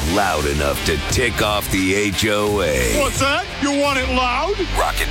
loud enough to tick off the HOA. What's that? You want it loud? Rocket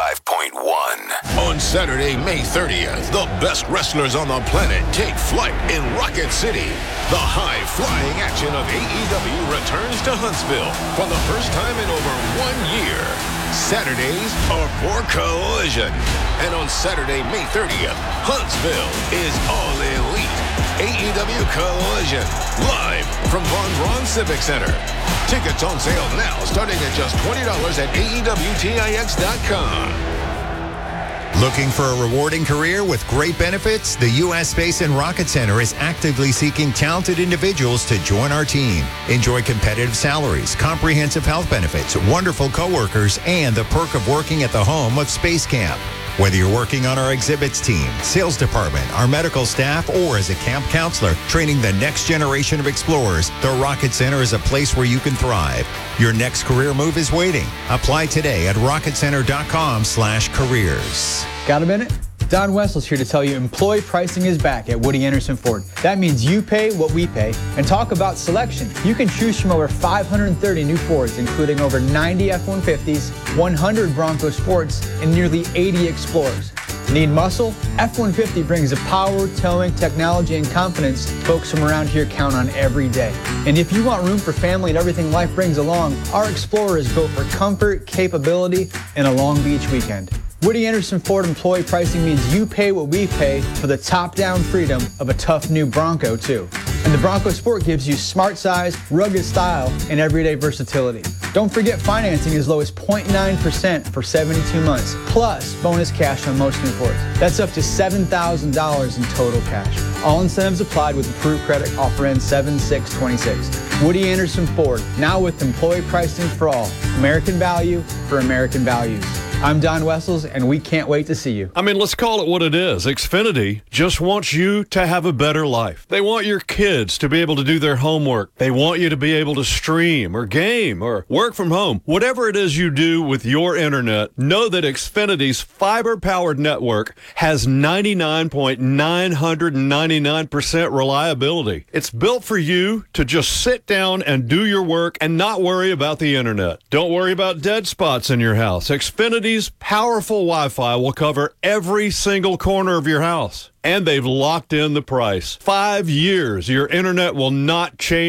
95.1. On Saturday, May 30th, the best wrestlers on the planet take flight in Rocket City. The high-flying action of AEW returns to Huntsville for the first time in over 1 year. Saturdays are for Collision. And on Saturday, May 30th, Huntsville is all elite. AEW Collision, live from Von Braun Civic Center. Tickets on sale now, starting at just $20 at AEWTIX.com. Looking for a rewarding career with great benefits? The U.S. Space and Rocket Center is actively seeking talented individuals to join our team. Enjoy competitive salaries, comprehensive health benefits, wonderful coworkers, and the perk of working at the home of Space Camp. Whether you're working on our exhibits team, sales department, our medical staff, or as a camp counselor training the next generation of explorers, the Rocket Center is a place where you can thrive. Your next career move is waiting. Apply today at rocketcenter.com/careers. Got a minute? Don Wessels here to tell you employee pricing is back at Woody Anderson Ford. That means you pay what we pay. And talk about selection. You can choose from over 530 new Fords, including over 90 F-150s, 100 Bronco Sports, and nearly 80 Explorers. Need muscle? F-150 brings the power, towing, technology, and confidence folks from around here count on every day. And if you want room for family and everything life brings along, our Explorer is built for comfort, capability, and a Long Beach weekend. Woody Anderson Ford employee pricing means you pay what we pay for the top-down freedom of a tough new Bronco, too. And the Bronco Sport gives you smart size, rugged style, and everyday versatility. Don't forget financing as low as 0.9% for 72 months, plus bonus cash on most new Fords. That's up to $7,000 in total cash. All incentives applied with approved credit. Offer ends 7/6/26. Woody Anderson Ford, now with employee pricing for all. American value for American values. I'm Don Wessels, and we can't wait to see you. I mean, let's call it what it is. Xfinity just wants you to have a better life. They want your kids to be able to do their homework. They want you to be able to stream or game or work from home. Whatever it is you do with your internet, know that Xfinity's fiber-powered network has 99.999% reliability. It's built for you to just sit down and do your work and not worry about the internet. Don't worry about dead spots in your house. Xfinity's powerful Wi-Fi will cover every single corner of your house. And they've locked in the price. 5 years, your internet will not change.